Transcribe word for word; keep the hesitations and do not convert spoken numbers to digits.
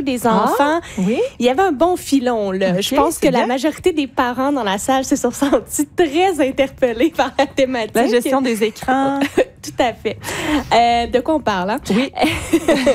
des enfants. Ah, oui? Il y avait un bon filon, là. Okay, je pense que bien. la majorité des parents dans la salle se sont sentis très interpellés par la thématique. La gestion des écrans. Tout à fait. Euh, de quoi on parle, hein? Oui.